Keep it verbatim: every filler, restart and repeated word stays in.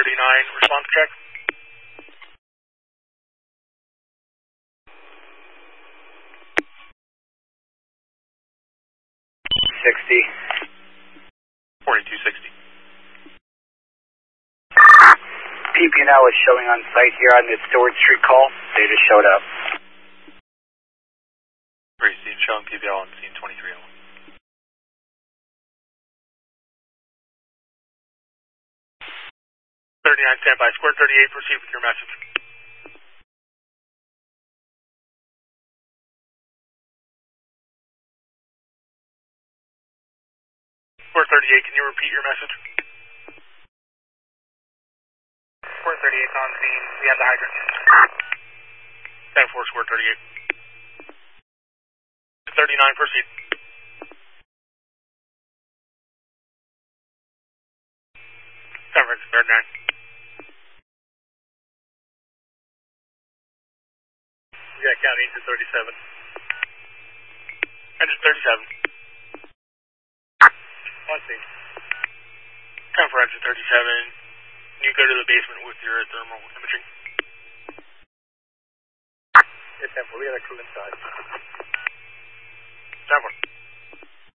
thirty-nine, response check. sixty. forty-two sixty. P P and L is showing on site here on the Stewart Street call. They just showed up. Great, scene showing P P L on scene twenty-three oh one. thirty-nine, standby. Square thirty-eight, proceed with your message. Square thirty-eight, can you repeat your message? Square thirty-eight on scene. We have the hydrant. ten four, square thirty-eight. thirty-nine, proceed. ten four, thirty-nine. We got count engine thirty-seven. Engine thirty-seven. On scene. ten four, engine thirty-seven. Can you go to the basement with your thermal imaging? Yes, ten four. We got a crew inside.